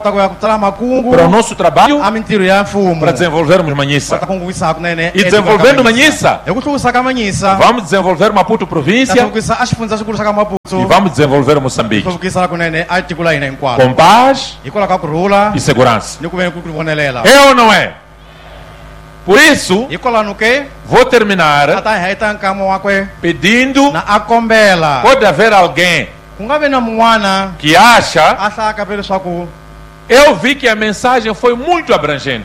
para o nosso trabalho, para desenvolvermos Manhissa. E desenvolvendo Manhissa, vamos desenvolver Maputo província e vamos desenvolver Moçambique com paz e segurança. É ou não é? Por isso, vou terminar pedindo, pode haver alguém que acha, eu vi que a mensagem foi muito abrangente.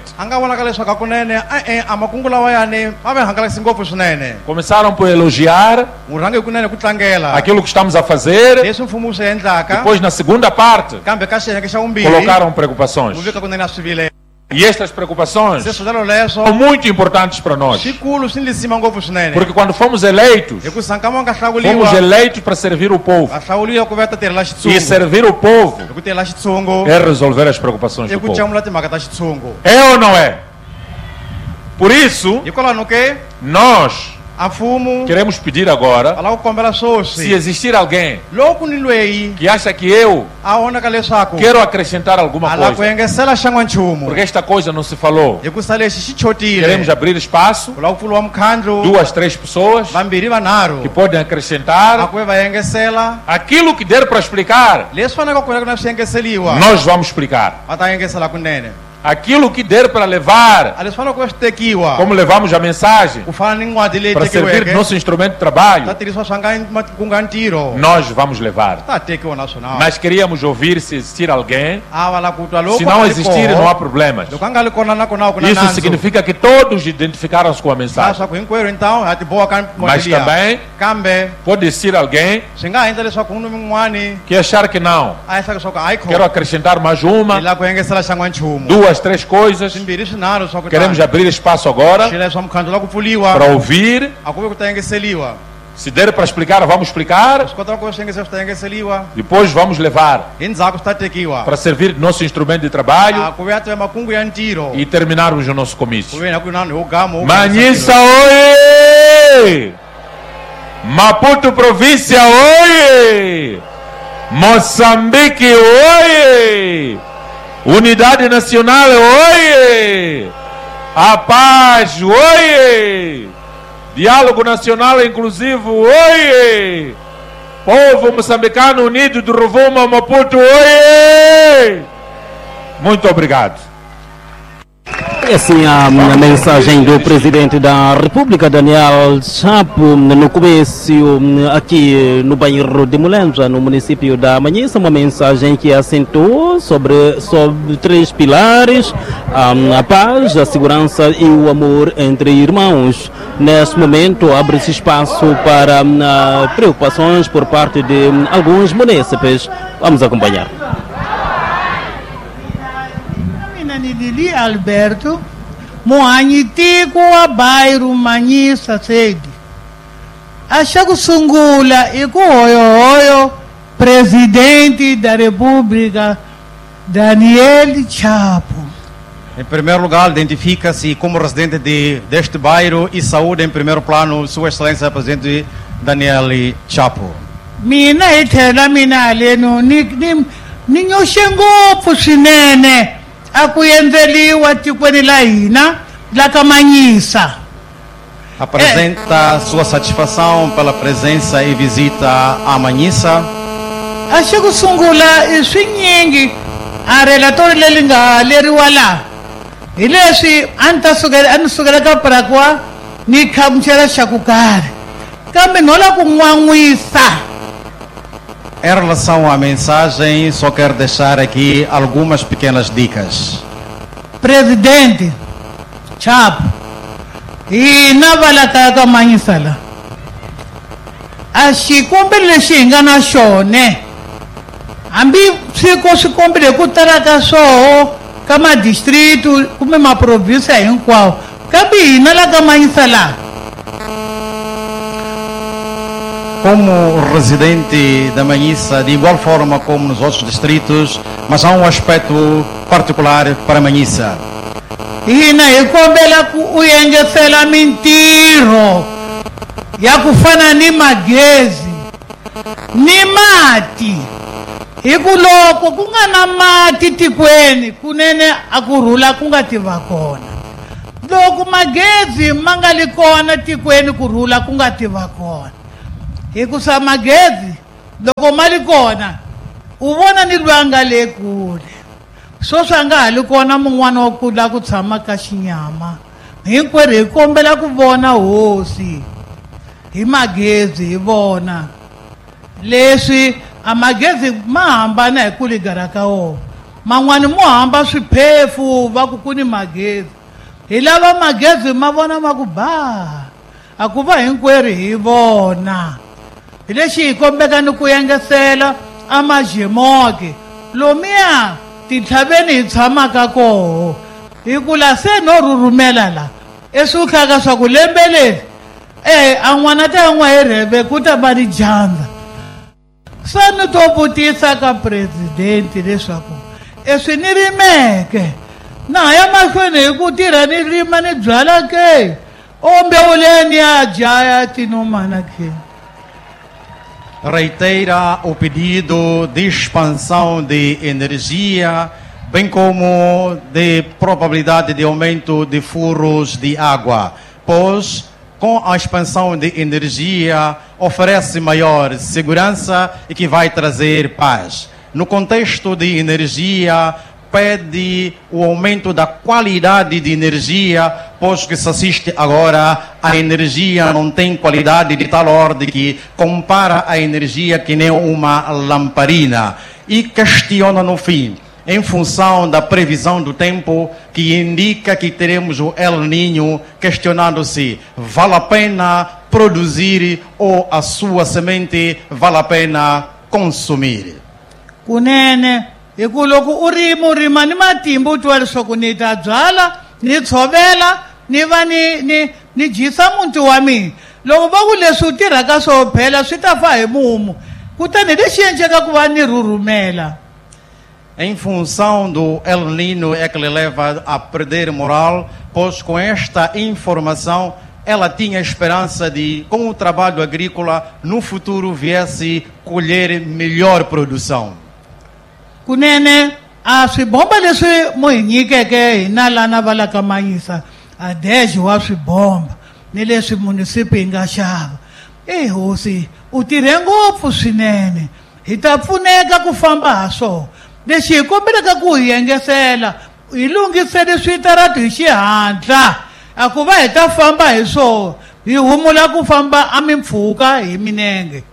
Começaram por elogiar aquilo que estamos a fazer. Depois, na segunda parte, colocaram preocupações. E estas preocupações são muito importantes para nós. Porque quando fomos eleitos para servir o povo. E servir o povo é resolver as preocupações do povo. É ou não é? Por isso, nós queremos pedir agora, se existir alguém que acha que eu quero acrescentar alguma coisa, porque esta coisa não se falou, queremos abrir espaço, 2, 3 pessoas que podem acrescentar aquilo que der para explicar. Nós vamos explicar. Aquilo que der para levar, como levamos a mensagem, para servir nosso instrumento de trabalho, nós vamos levar. Mas queríamos ouvir se existir alguém. Se não existir, não há problemas. Isso significa que todos identificaram-se com a mensagem. Mas também pode existir alguém que achar que não. Quero acrescentar mais uma, 2, 3 coisas. Queremos abrir espaço agora para ouvir. Se der para explicar, vamos explicar. Depois vamos levar para servir nosso instrumento de trabalho e terminarmos o nosso comício. Manhissa, oi! Maputo província, oi! Moçambique, oi! Unidade nacional, oi! A paz, oi! Diálogo nacional inclusivo, oi! Povo moçambicano unido do Rovuma, Maputo, oi! Muito obrigado. E assim a mensagem do presidente da República, Daniel Chapo, no começo aqui no bairro de Mulanja, no município da Manhissa, uma mensagem que assentou sobre 3 pilares: a paz, a segurança e o amor entre irmãos. Neste momento abre-se espaço para preocupações por parte de alguns munícipes. Vamos acompanhar. Lili Alberto, Moanhitico a bairro Manhissa sede. Acha que Sungula e Oio, presidente da República, Daniel Chapo. Em primeiro lugar, identifica-se como residente deste bairro e saúde em primeiro plano, Sua Excelência Presidente Daniel Chapo. Mina etela mina aleno ninyo shengo pusinene. Akuyenzeliwa tikweni la hina la Manhissa. Apresenta sua satisfação pela presença e visita a Manhissa. Acho que sungula iswinyengi a relator lelinga leriwala. Ilesi anta sugera para kwa ni kamchera shakukare. Kambe nola kumwangwisa. Em relação à mensagem, só quero deixar aqui algumas pequenas dicas. Presidente Chapo, e na valaka Manhissa lá. Ashi kombele shinga na shone. Ambi se kombele kutaraka so kama distrito, como uma província em qual. Cabi na la Manhissa lá. Como residente da Manhissa, de igual forma como nos outros distritos, mas há um aspecto particular para Manhissa. Ina ikombela kuyengesela mintiro ya kufana ni magezi ni mati hi ku loko ku nga na mati tikweni kunene a ku rhula ku nga tiva kona loko magezi ma nga li kona tikweni ku rhula ku nga tiva kona hikusa magezi loko ma li kona u vona ni lwa nga le kule so swa nga ha li kona mun'wana wa ku la ku tshama ka xinyama hinkwerhu hi kombela ku vona hosi hi magezi hi vona leswi a magezi ma hambana hi ku ligara ka wona man'wani mo hamba swiphefu va ku ku ni magezi hi lava magezi ma vona ma ku ba a ku va hinkwerhu hi vona hi lexi hi kombeka ni ku yengesela a majemoke lomuya titlhaveni hi tshamaka koho hi ku la se no rurumela la eswikhaka swa ku lembe leri a n'wana ta yan'wa hi rheve ku ta va ni dyandza sa ni to vutisa ka presidenti leswaku swi ni rimeke na ya mahlweni hi ku tirha ni rima ni byala ke ombe uleni ya jaya tinomana ke. Reitera o pedido de expansão de energia, bem como de probabilidade de aumento de furos de água, pois com a expansão de energia oferece maior segurança e que vai trazer paz. No contexto de energia, pede o aumento da qualidade de energia, pois que se assiste agora, a energia não tem qualidade de tal ordem que compara a energia que nem uma lamparina. E questiona no fim, em função da previsão do tempo, que indica que teremos o El Niño, questionando se vale a pena produzir ou a sua semente vale a pena consumir. Kunene. Hi ku loko u rima ni matimba u twa leswaku ni ta byala ni tshovela ni va ni dyisa muti wa mina loko va ku leswi u tirhaka swo phela swi ta fa hi mumu kutani lexi endleka ku va ni rurumela. Em função do El Niño é que lhe leva a perder moral, pois com esta informação ela tinha esperança de, com o trabalho agrícola, no futuro viesse colher melhor produção. Kunene a swibomba leswi mo hi nyikeke hina lana va la ka Manyisa a deji wa swibomba ni leswi munisipi hi nga xava hosi u tirhe ngopfu swinene hi ta pfuneka ku famba ha swona lexi hi kombelaka ku hi yengesela hi lungisele switarata hi xihatla a ku va hi ta famba hi swona hi humula ku famba a mimpfhuka hi minenge.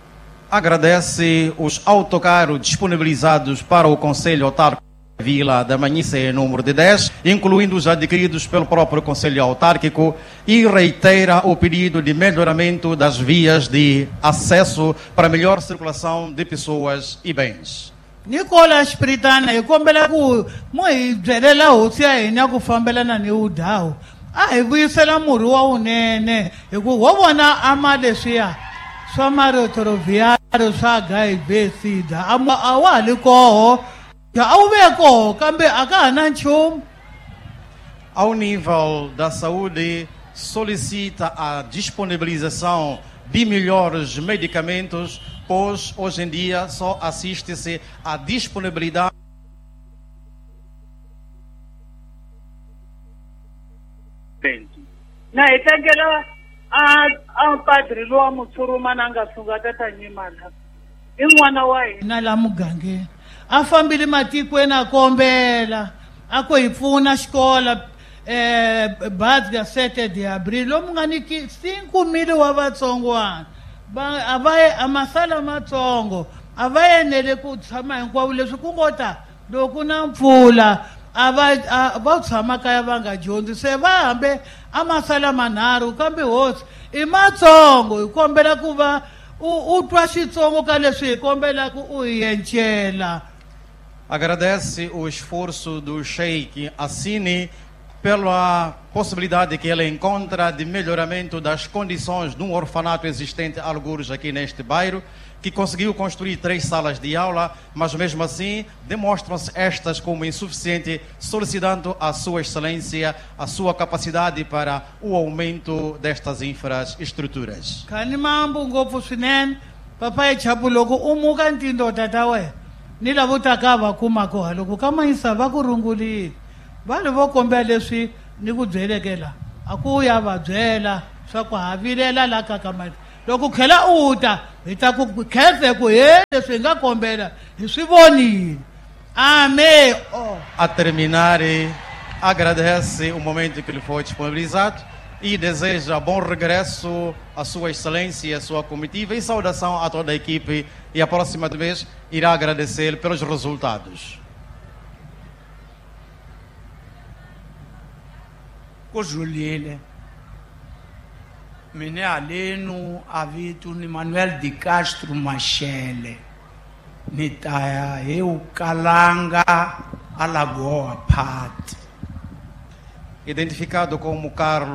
Agradece os autocarros disponibilizados para o Conselho Autárquico da Vila da Manyisa em número de 10, incluindo os adquiridos pelo próprio Conselho Autárquico, e reitera o pedido de melhoramento das vias de acesso para melhor circulação de pessoas e bens. Nicola Spiritana hi kombela ku mo hi byelela hosi ya hina ku fambelana ni udhawu a hi vuyisela murhi wa unene hi ku wo vona ama leswiya swa marotoroviaro swa gaibesida a wa ha li koho a wu ve koho kambe a ka ha na nchumu. Ao nível da saúde, solicita a disponibilização de melhores medicamentos, pois hoje em dia só assiste-se à disponibilidade na hi tlangela a padri lowa mutshuruma na nga sunga tatanyimala i n'wana wa hina la mugangeni a fambile matikweni a kombela a ku hi pfuna xikola bazi ga 7 de abril lomu nga niki 5 mili wa vatsongwana a masala matsongo a va enele ku tshama hinkwavo leswi ku ngota loko na mpfula va tshama kaya va nga dyondzi se va hambe a masala manharhu kambe hosi i matsongo hi kombela ku va u twa xitsongo ka leswi hi kombela ku u hi encela. Agradece o esforço do Sheik Assini pela possibilidade que ele encontra de melhoramento das condições de um orfanato existente, algures aqui neste bairro, que conseguiu construir 3 salas de aula, mas mesmo assim demonstram-se estas como insuficientes, solicitando a sua excelência, a sua capacidade para o aumento destas infraestruturas. Kanimambu ngopu swinene, papai chapu loko umuka ntindo tatawe. ni lavo taka va kuma ko loko ka mayisa va ku rungulile va le vo kombela leswi ni ku byelekela a ku ya va byela swa ku havilela la ka mayisa loko khela uta hi ta ku khefe ku leswi nga kombela hi swi vonile. Amém. A terminar, agradece o momento que lhe foi disponibilizado e deseja bom regresso à sua excelência e à sua comitiva e saudação a toda a equipe e a próxima vez irá agradecer pelos resultados. Kuzulile mina aleno avitu ni Manuel de Castro Machele nitaya eu Kalanga Alagoa Pat. Identificado como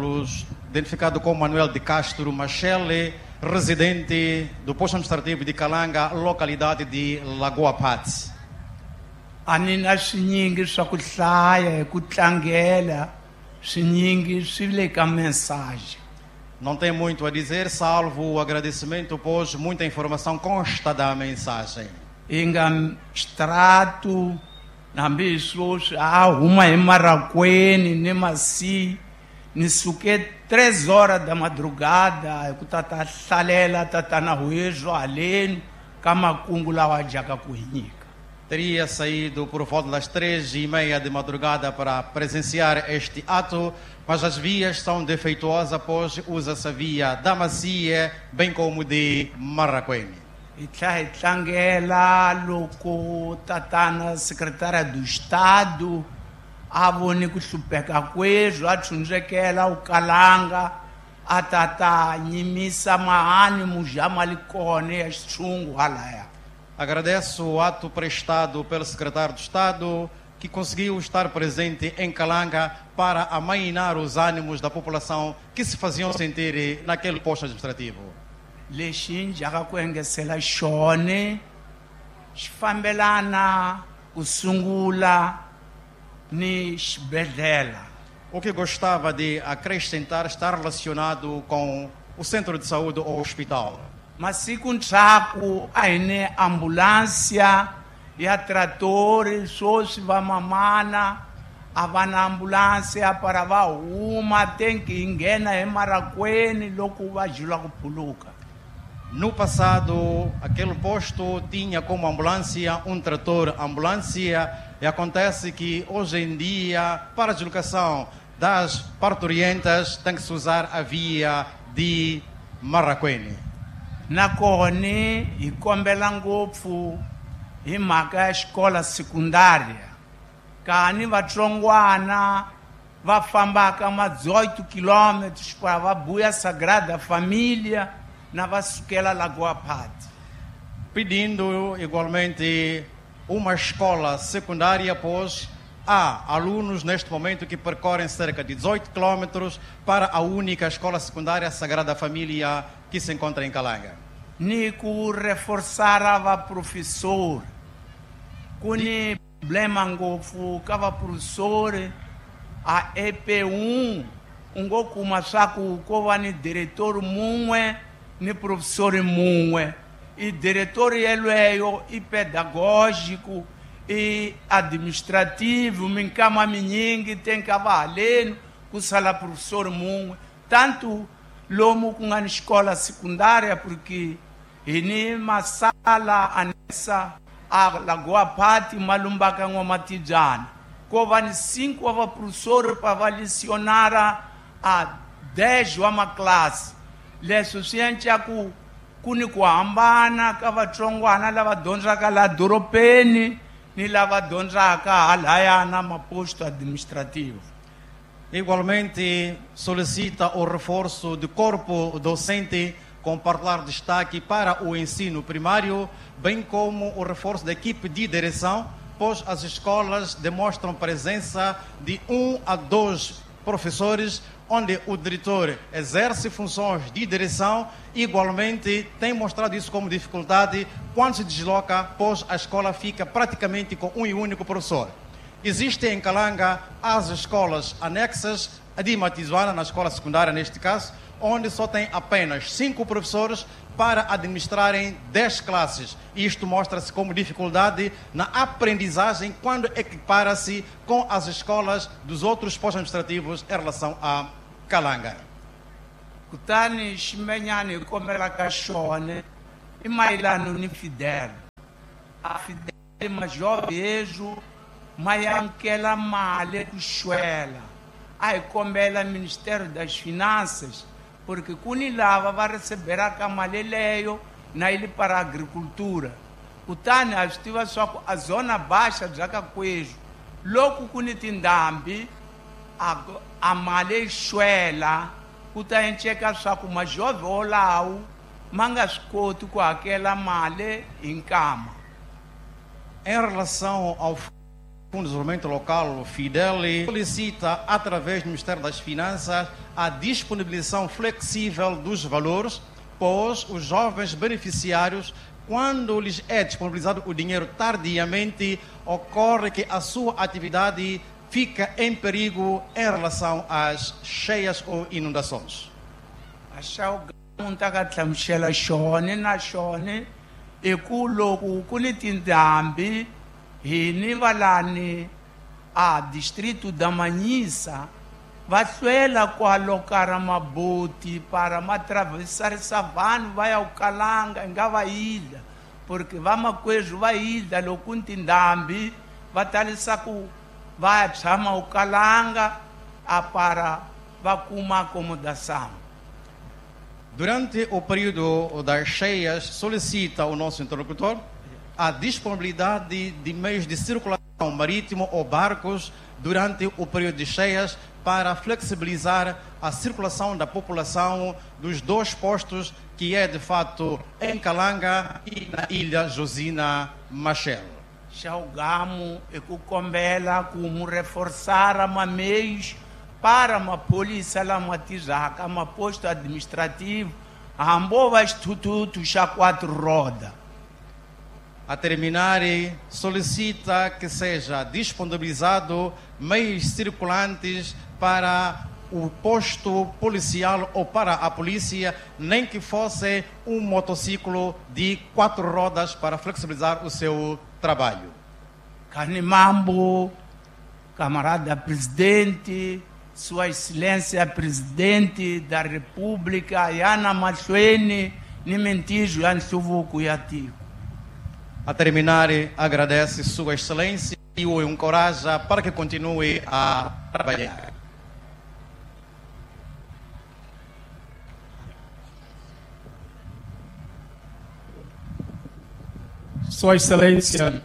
Manuel de Castro Machele, residente do posto administrativo de Kalanga, localidade de Lagoa Pat. Anina sinyingi swa ku hlaya ku tlangela sinyingi swi le ka mensagem. Não tem muito a dizer, salvo o agradecimento, pois muita informação consta da mensagem. Inga extrato nambi swoswi huma hi Marakweni ni masi ni suke 3 horas da madrugada ku tata hlalela tatana Huezo aleno ka makungu lawa jaka ku hi nyika. Teria saído por volta das 3h30 de madrugada para presenciar este ato, mas as vias são defeituosas, pois usa-se a via da Macia, bem como de Marakweni. Tlangela loko tatana secretária do Estado a voni ku hlupeka kwezwo a tshundzekela u Kalanga a tata nyimisa mahani mujama likone ya xitshungu halaya. Agradeço o ato prestado pelo secretário do Estado que conseguiu estar presente em Kalanga para amainar os ânimos da população que se faziam sentir naquele posto administrativo. Lexi njaka ku engesela xone xi fambelana ku sungula ni xibedlela. O que gostava de acrescentar está relacionado com o centro de saúde ou hospital. Masiku ntshaku a hi ne ambulância ya tratori swoswi va mamana a va na ambulância para va huma tem que nghena hi Marakweni loko va jula ku phuluka. No passado, aquele posto tinha como ambulância um trator ambulância e acontece que hoje em dia, para a deslocação das parturientas, tem que se usar a via de Marakweni. Nakone hi kombela ngopfu hi mhaka ya xikola secundária kani vatsongwana va fambaka ma 18 quilômetros para va buya Sagrada Família na va sukela Lagoa Pat. Pedindo igualmente uma escola secundária, pois há alunos neste momento que percorrem cerca de 18 quilômetros para a única escola secundária Sagrada Família que se encontra em Kalanga. Niku reforçava professor, kuni problema ngopfu kava professor a EP1 ngokuma swaku ko va ni diretor mun'we ni professor mun'we i diretor yelweyo i pedagógico e administrativo minkama minyingi tem que va haleno ku sala professor mun'we tanto lomu ku nga ni escola secundária porque ini masala anessa a Lagoa Pat malumbaka Nwamatijana ko va ni 5 wa professor para va lecionar a 10 wa ma classe leswo swi endla ku ni ku hambana ka vatsongwana lava dyondzaka la doropeni ni lava dyondzaka halaya na maposto administrativo. Igualmente solicita o reforço do corpo docente com particular destaque para o ensino primário, bem como o reforço da equipe de direção, pois as escolas demonstram presença de 1 a 2 professores, onde o diretor exerce funções de direção, igualmente tem mostrado isso como dificuldade quando se desloca, pois a escola fica praticamente com um e único professor. Existem em Kalanga as escolas anexas de Matizuana, na escola secundária neste caso, onde só tem apenas 5 professores para administrarem 10 classes. Isto mostra-se como dificuldade na aprendizagem quando equipara-se com as escolas dos outros postos administrativos em relação a Kalanga. Kutani ximenyani kombela ka xona i mayelana ni Fidel. A Fidel majovejo mayankela male ku xwela. Ai kombela Ministério das Finanças porque kuni lava va receberá ka mali leyo na ile para a agricultura. Kutani a swi tiva swa ku a zona baixa bya ka Kweju loko kuni tindhambi a mali xwela ku ta enceka swa ku majove olawu ma nga swi koti ku hakela mali hi nkama. Em relação ao Fundo de Desenvolvimento Local, o Fidel solicita, através do Ministério das Finanças, a disponibilização flexível dos valores, pois os jovens beneficiários, quando lhes é disponibilizado o dinheiro tardiamente, ocorre que a sua atividade fica em perigo em relação às cheias ou inundações. I ku loko ku ni tindhambi hi ni valani a distrito da Manhissa va hlwela ku alokara maboti para ma atravessarisa vanhu va ya ku Kalanga nga va yila porque va Makweju va yila loko ni tindhambi va talisa ku va ya tshama ku Kalanga a para va kuma acomodação. Durante o período das cheias, solicita o nosso interlocutor a disponibilidade de meios de circulação marítimo ou barcos durante o período de cheias para flexibilizar a circulação da população dos 2 postos que é de fato em Kalanga e na ilha Josina Machel. Xaugamo e ku kombela como reforçar a meios para uma polícia lá matizaka, uma posto administrativo, a ambova instituto já 4 rodas. A terminar, solicita que seja disponibilizado meios circulantes para o posto policial ou para a polícia, nem que fosse um motociclo de 4 rodas para flexibilizar o seu trabalho. Canimambo, camarada presidente, Sua Excelência Presidente da República, Yana Machuene, Nimentijo, Ansuvuku Yatico. A terminar, agradece Sua Excelência e o encoraja para que continue a trabalhar. Sua Excelência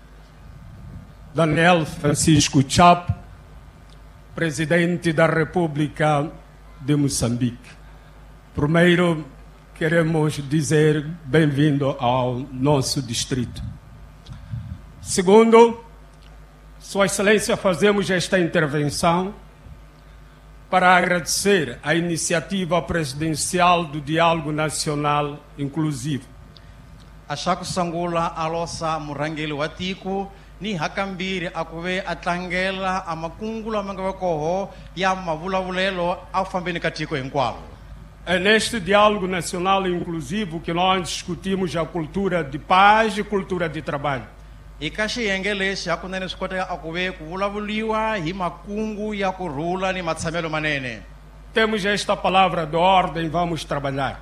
Daniel Francisco Chapo, Presidente da República de Moçambique. Primeiro, queremos dizer bem-vindo ao nosso distrito. Segundo, Sua Excelência, fazemos esta intervenção para agradecer a iniciativa presidencial do Diálogo Nacional Inclusivo. Achaku sangula alosa murangeli watiku ni hakambiri akuve atlangela amakungula mangawakoho ya mavulavulelo afambeni katiko enqualo. É neste diálogo nacional inclusivo que nós discutimos a cultura de paz e cultura de trabalho. E kashi engelesha akunene skote akuve kuvulavuliwa hi makungu ya kurula ni matsamelo manene. Temos esta palavra de ordem, vamos trabalhar.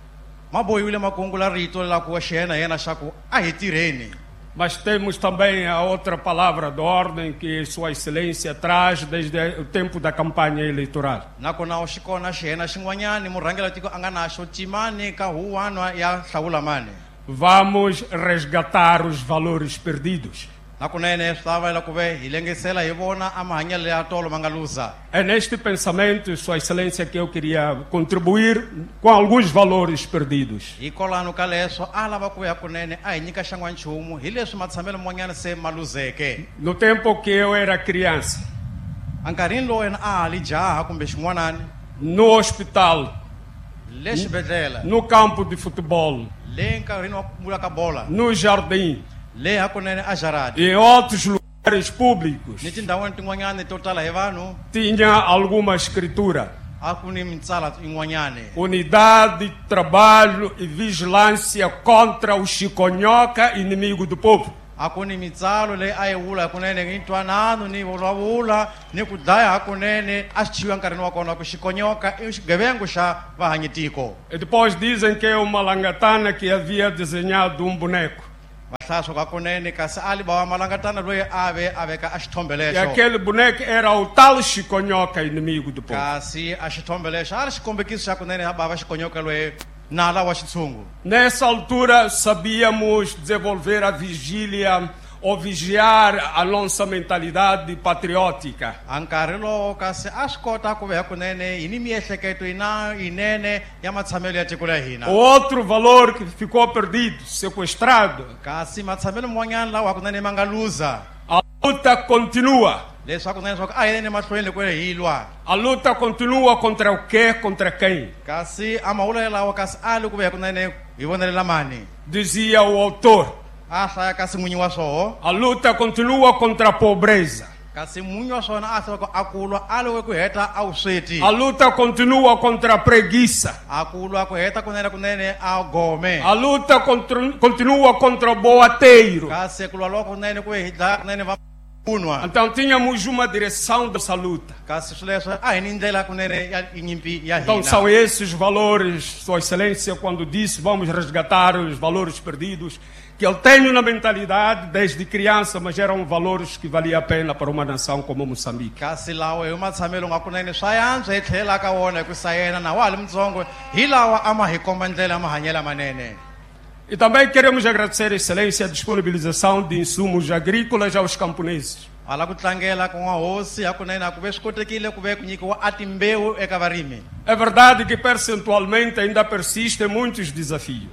Mas temos também a outra palavra de ordem que Sua Excelência traz desde o tempo da campanha eleitoral. Vamos resgatar os valores perdidos. É neste pensamento, Sua Excelência, que eu queria contribuir com alguns valores perdidos. No tempo que eu era criança, no hospital, no campo de futebol, no jardim e em outros lugares públicos, tinha alguma escritura Unidade de trabalho e vigilância contra o chiconhoca, inimigo do povo. E depois dizem que é o Malangatana que havia desenhado um boneco. E aquele boneco era o tal chiconhoca, inimigo do povo. Nessa altura sabíamos desenvolver a vigília ou vigiar a nossa mentalidade patriótica. O outro valor que ficou perdido, sequestrado. A luta continua. A luta continua contra o quê? Contra quem? Dizia o autor. A luta continua contra a pobreza. A luta continua contra a preguiça. A luta continua contra o boateiro. Então tínhamos uma direção dessa luta. Então são esses valores, Sua Excelência, quando disse vamos resgatar os valores perdidos, que eu tenho na mentalidade desde criança, mas eram valores que valia a pena para uma nação como Moçambique. E também queremos agradecer, Excelência, a disponibilização de insumos agrícolas aos camponeses. É verdade que percentualmente ainda persistem muitos desafios.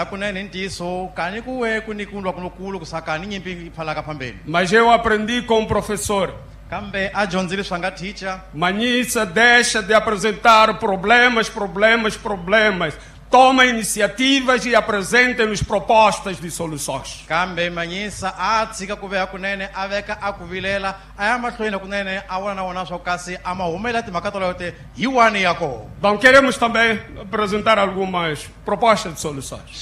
Mas eu aprendi com o professor. Manhissa deixa de apresentar problemas. Toma iniciativas e apresentem-nos propostas de soluções. Então queremos também apresentar algumas propostas de soluções.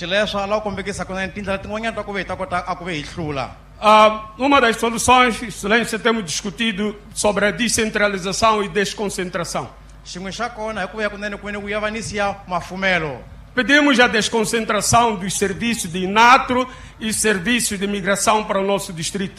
Uma das soluções, Excelência, temos discutido sobre a descentralização e desconcentração. Pedimos a desconcentração dos serviços de INATRO e serviços de imigração para o nosso distrito.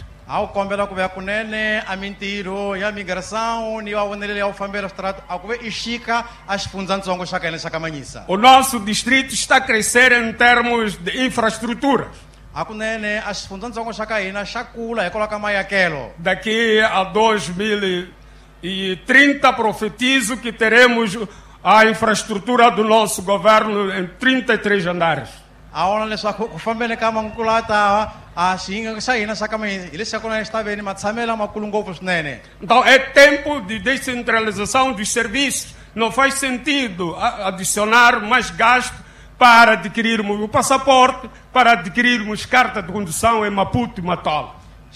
O nosso distrito está a crescer em termos de infraestrutura. Daqui a 2030 profetizo que teremos a infraestrutura do nosso governo em 33 andares. Então é tempo de descentralização dos serviços. Não faz sentido adicionar mais gasto para adquirirmos o passaporte, para adquirirmos carta de condução em Maputo e Matala.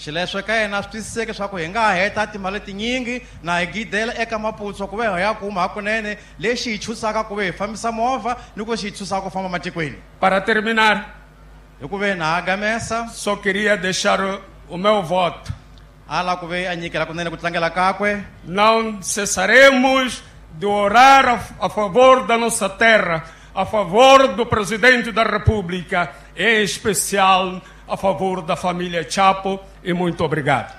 Para terminar, só queria deixar o meu voto. Não cessaremos de orar a favor da nossa terra, a favor do Presidente da República, em especial a favor da família Chapo, e muito obrigado.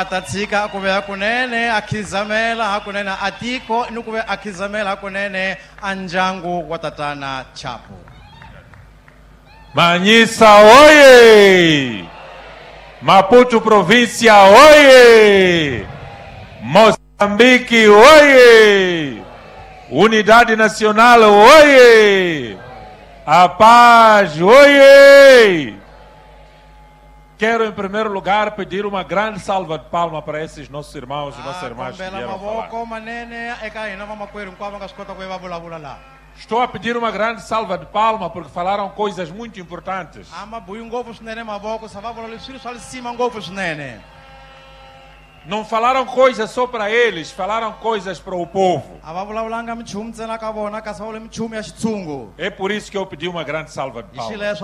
Manhissa, oie! Maputo província, oie! Moçambique, oie! Unidade Nacional, oie! A paz, oie! Quero, em primeiro lugar, pedir uma grande salva de palmas para esses nossos irmãos e nossas irmãs que vieram falar. Estou a pedir uma grande salva de palmas porque falaram coisas muito importantes. Não falaram coisas só para eles, falaram coisas para o povo. É por isso que eu pedi uma grande salva de palmas.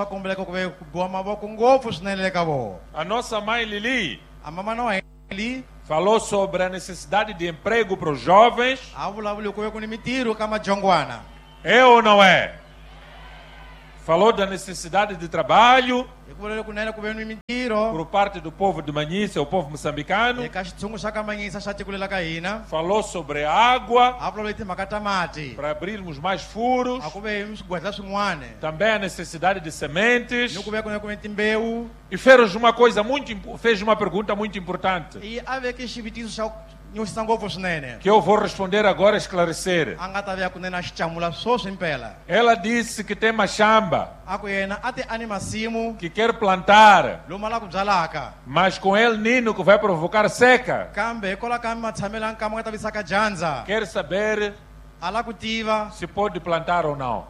A nossa mãe Lili falou sobre a necessidade de emprego para os jovens. É ou não é? Falou da necessidade de trabalho por parte do povo de Manhissa, o povo moçambicano. Falou sobre água para abrirmos mais furos. Também a necessidade de sementes. E fez uma pergunta muito importante, que eu vou responder agora e esclarecer. Ela disse que tem machamba, que quer plantar, mas com El Nino que vai provocar seca. Quer saber se pode plantar ou não.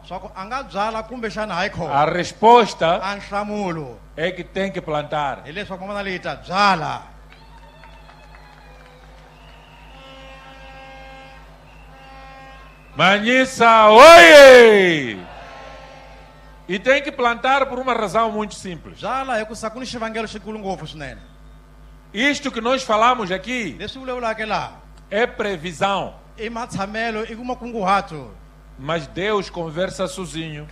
A resposta é que tem que plantar. Manhissa, oi! E tem que plantar por uma razão muito simples. Isto que nós falamos aqui é previsão. Mas Deus conversa sozinho.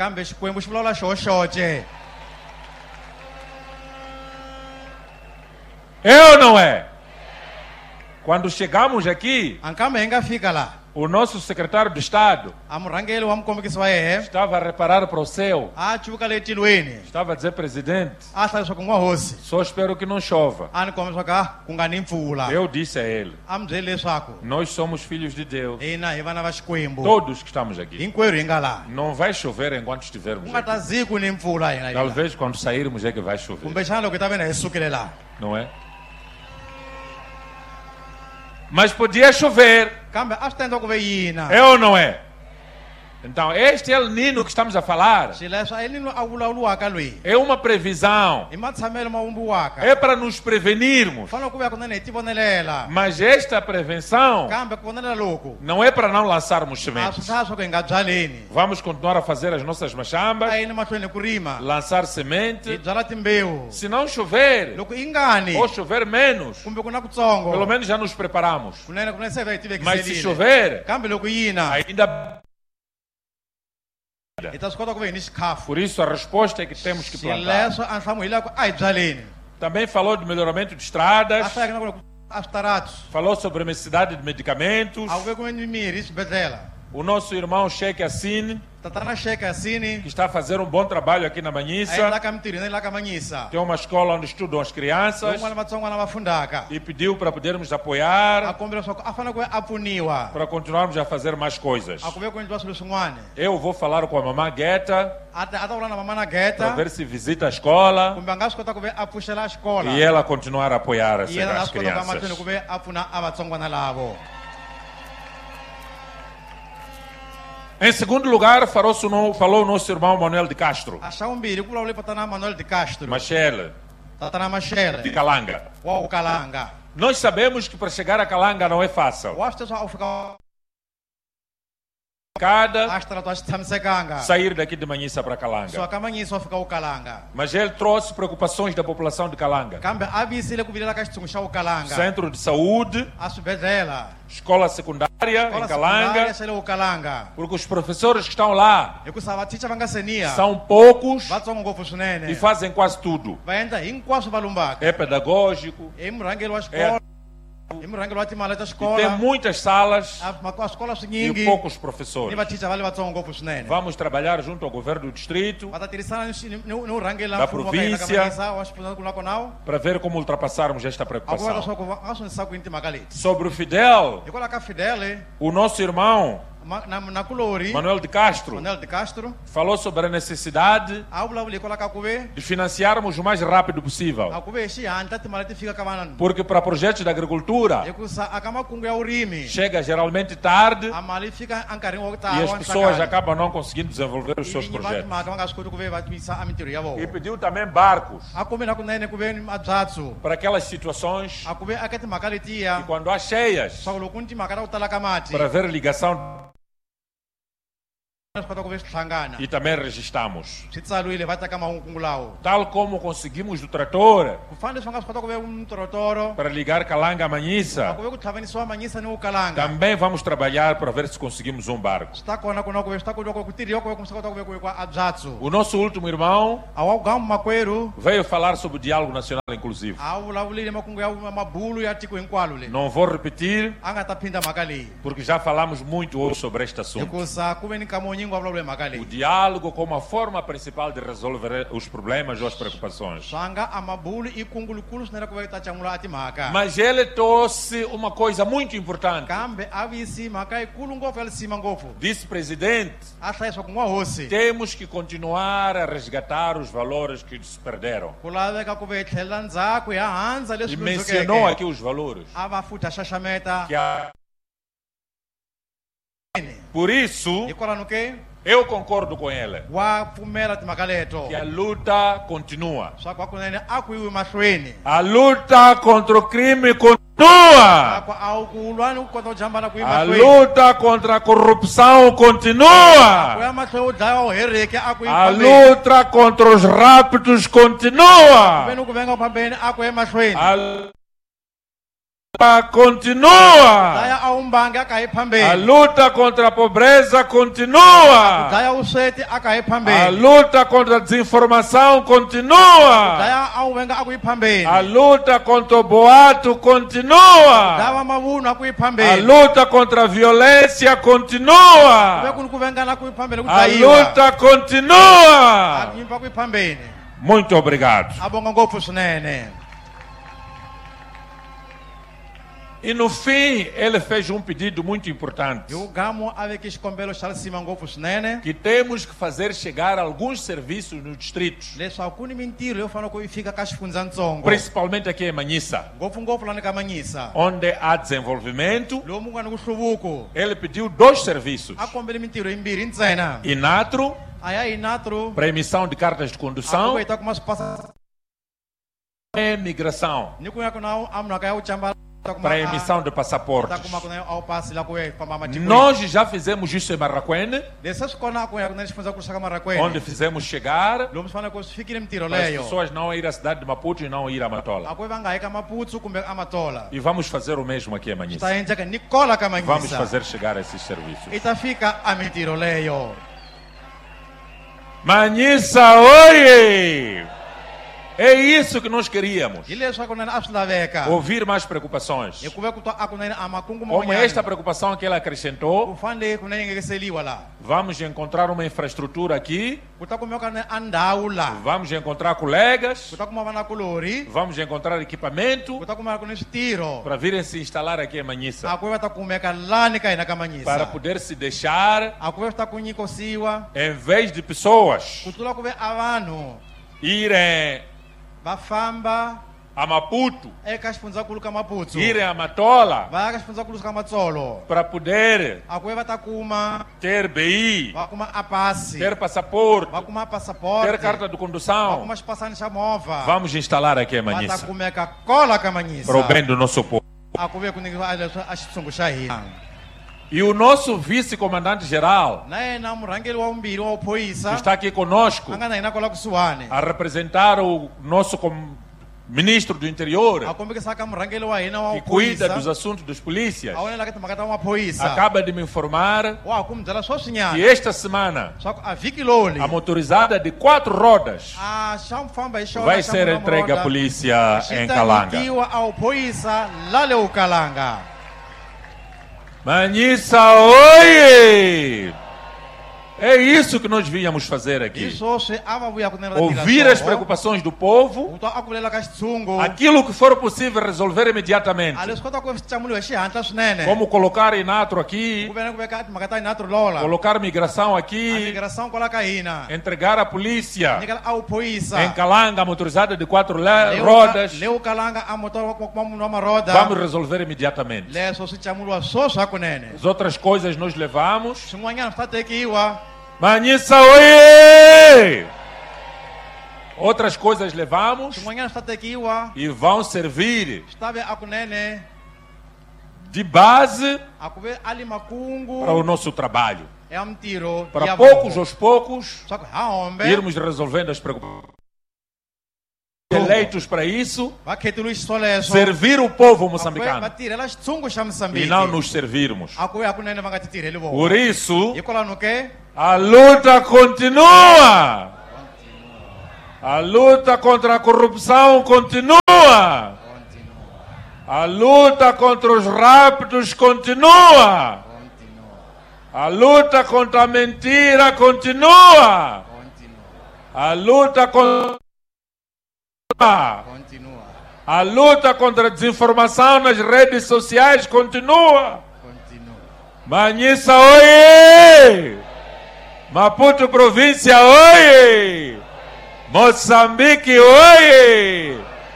É ou não é? Quando chegamos aqui, o nosso secretário de Estado estava a reparar para o céu. Estava a dizer, presidente, só espero que não chova. Eu disse a ele, nós somos filhos de Deus. Todos que estamos aqui. Não vai chover enquanto estivermos aqui. Talvez quando sairmos é que vai chover. Não é? Mas podia chover. É ou não é? Então, este El Nino que estamos a falar é uma previsão. É para nos prevenirmos. Mas esta prevenção não é para não lançarmos sementes. Vamos continuar a fazer as nossas machambas, lançar semente. Se não chover, ou chover menos, pelo menos já nos preparamos. Mas se chover, ainda... Por isso a resposta é que temos que plantar. Também falou de melhoramento de estradas. Falou sobre a necessidade de medicamentos. O nosso irmão Sheikh Yassine, que está a fazer um bom trabalho aqui na Manhissa. Tem uma escola onde estudam as crianças e pediu para podermos apoiar, para continuarmos a fazer mais coisas. Eu vou falar com a mamãe Guetta para ver se visita a escola e ela continuar a apoiar as crianças. Em segundo lugar, falou o nosso irmão Manuel de Castro. Machel. De Calanga. Nós sabemos que para chegar a Calanga não é fácil. Sair daqui de Manhissa para Calanga. Mas ele trouxe preocupações da população de Calanga. Centro de saúde, escola secundária em Calanga, porque os professores que estão lá são poucos e fazem quase tudo. É pedagógico, e tem muitas salas e poucos professores. Vamos trabalhar junto ao governo do distrito, da província, para ver como ultrapassarmos esta preocupação. Sobre o Fidel, o nosso irmão Manuel de Castro falou sobre a necessidade de financiarmos o mais rápido possível. Porque para projetos de agricultura chega geralmente tarde e as pessoas acabam não conseguindo desenvolver os seus projetos. E pediu também barcos para aquelas situações que quando há cheias, para ver ligação e também registramos. Tal como conseguimos do trator para ligar Kalanga a Manhissa, também vamos trabalhar para ver se conseguimos um barco. O nosso último irmão veio falar sobre o diálogo nacional inclusivo. Não vou repetir, porque já falamos muito hoje sobre este assunto. O diálogo como a forma principal de resolver os problemas ou as preocupações. Mas ele trouxe uma coisa muito importante. Disse presidente, temos que continuar a resgatar os valores que se perderam. E mencionou aqui os valores. Por isso, eu concordo com ele que a luta continua. A luta contra o crime continua. A luta contra a corrupção continua. A luta contra os raptos continua. Continua. A luta contra a pobreza continua. A luta contra a desinformação continua. A luta contra o boato continua. A luta contra a violência continua. A luta continua. Muito obrigado. E no fim, ele fez um pedido muito importante. Que temos que fazer chegar alguns serviços nos distritos. Principalmente aqui em Manhissa. Onde há desenvolvimento. Ele pediu 2 serviços. Inatro, para emissão de cartas de condução. E migração, para a emissão de passaportes. Nós já fizemos isso em Marraquene, onde fizemos chegar para as pessoas não ir à cidade de Maputo e não ir a Matola. E vamos fazer o mesmo aqui em Manhissa. Vamos fazer chegar esses serviços. Manhissa, oi! É isso que nós queríamos. Ouvir mais preocupações. Como esta preocupação que ela acrescentou, vamos encontrar uma infraestrutura aqui. Vamos encontrar colegas. Vamos encontrar equipamento para virem se instalar aqui em Manhissa. Para poder se deixar, em vez de pessoas irem a Maputo, irem a Matola, para poder ter BI, ter passaporte, ter carta de condução. Vamos instalar aqui em Manhissa para o bem do nosso povo. E o nosso vice-comandante-geral, que está aqui conosco, a representar o nosso ministro do interior, que cuida dos assuntos dos polícias, acaba de me informar que esta semana a motorizada de 4 rodas vai ser entregue à polícia em Kalanga. Manhissa, oi! É isso que nós víamos fazer aqui. Ouvir as preocupações do povo, aquilo que for possível resolver imediatamente. Como colocar Inatro aqui, colocar migração aqui, entregar a polícia, em Calanga, motorizada de 4 rodas. Vamos resolver imediatamente. As outras coisas nós levamos. Manyisa, oie! Outras coisas levamos e vão servir de base para o nosso trabalho. Para poucos aos poucos irmos resolvendo as preocupações. Eleitos para isso, servir o povo moçambicano e não nos servirmos. Por isso, a luta continua. A luta contra a corrupção continua. A luta contra os raptos continua. A luta contra a mentira continua. A luta contra a luta contra a desinformação nas redes sociais continua. Manyisa, oie! Maputo província, oie! Moçambique, oie!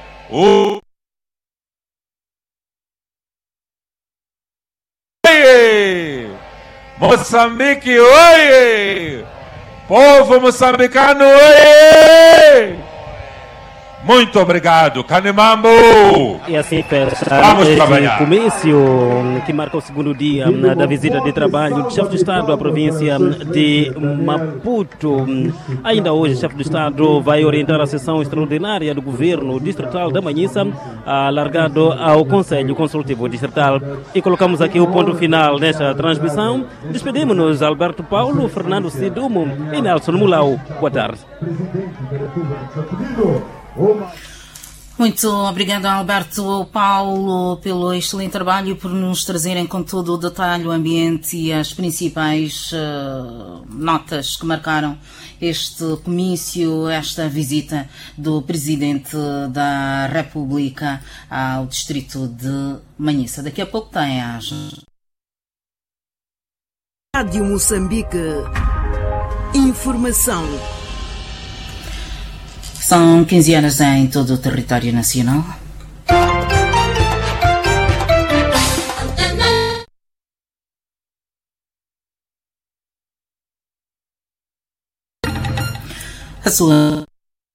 Oie! Moçambique, oie! Povo moçambicano, oie! Muito obrigado, Canimambo! E assim fecha este comício que marca o segundo dia da visita de trabalho do chefe de Estado à província de Maputo. Ainda hoje, o chefe de Estado vai orientar a sessão extraordinária do governo distrital da Manyisa, alargado ao Conselho Consultivo Distrital. E colocamos aqui o ponto final desta transmissão. Despedimos-nos, Alberto Paulo, Fernando Sidumo e Nelson Mulau. Boa tarde. Muito obrigada, Alberto Paulo, pelo excelente trabalho e por nos trazerem com todo o detalhe o ambiente e as principais notas que marcaram este comício, esta visita do Presidente da República ao distrito de Manyisa. Daqui a pouco tem as... Rádio Moçambique. Informação. São 15 horas em todo o território nacional. A sua...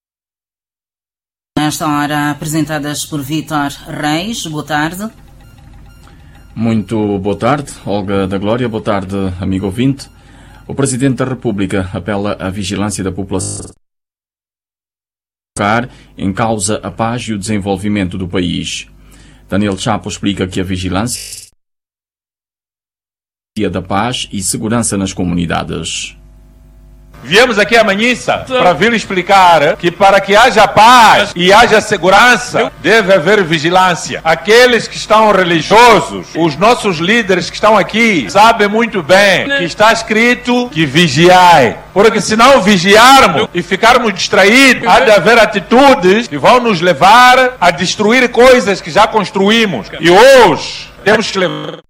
Nesta hora, apresentadas por Vítor Reis. Boa tarde. Muito boa tarde, Olga da Glória. Boa tarde, amigo ouvinte. O Presidente da República apela à vigilância da população em causa a paz e o desenvolvimento do país. Daniel Chapo explica que a vigilância da paz e segurança nas comunidades. Viemos aqui a Manyisa para vir explicar que para que haja paz e haja segurança, deve haver vigilância. Aqueles que estão religiosos, os nossos líderes que estão aqui, sabem muito bem que está escrito que vigiai. Porque se não vigiarmos e ficarmos distraídos, há de haver atitudes que vão nos levar a destruir coisas que já construímos. E hoje temos que levar